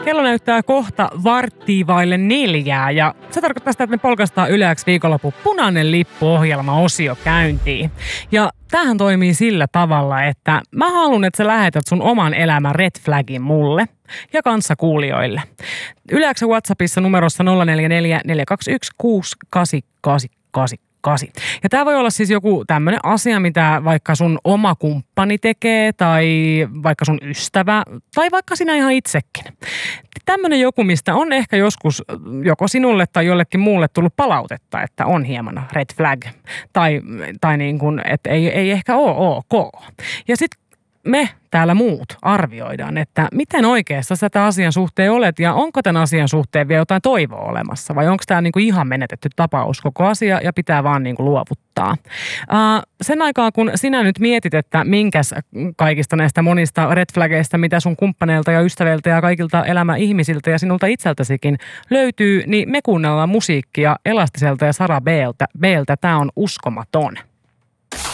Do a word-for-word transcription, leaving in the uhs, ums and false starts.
Kello näyttää kohta varttia vaille neljää ja se tarkoittaa sitä, että me polkaistaan Yleäks viikonloppu punainen lippu-ohjelma-osio käyntiin. Ja tämähän toimii sillä tavalla, että mä haluan, että sä lähetät sun oman elämän red flagin mulle ja kanssakuulijoille. Yleäksä WhatsAppissa numerossa nolla neljä neljä neljä kaksi yksi kuusi kahdeksan kahdeksan kahdeksan. Ja tämä voi olla siis joku tämmöinen asia, mitä vaikka sun oma kumppani tekee tai vaikka sun ystävä tai vaikka sinä ihan itsekin. Tämmöinen joku, mistä on ehkä joskus joko sinulle tai jollekin muulle tullut palautetta, että on hieman red flag tai, tai niin kuin, että ei, ei ehkä ole ok. Ja sitten me täällä muut arvioidaan, että miten oikeassa sä tämän asian suhteen olet ja onko tämän asian suhteen vielä jotain toivoa olemassa vai onko tämä niinku ihan menetetty tapaus koko asia ja pitää vaan niinku luovuttaa. Uh, sen aikaa kun sinä nyt mietit, että minkäs kaikista näistä monista red flaggeista, mitä sun kumppaneilta ja ystäviltä ja kaikilta elämäihmisiltä ja sinulta itseltäsikin löytyy, niin me kuunnellaan musiikkia Elastiselta ja Sara B:ltä. B:ltä. Tämä on Uskomaton.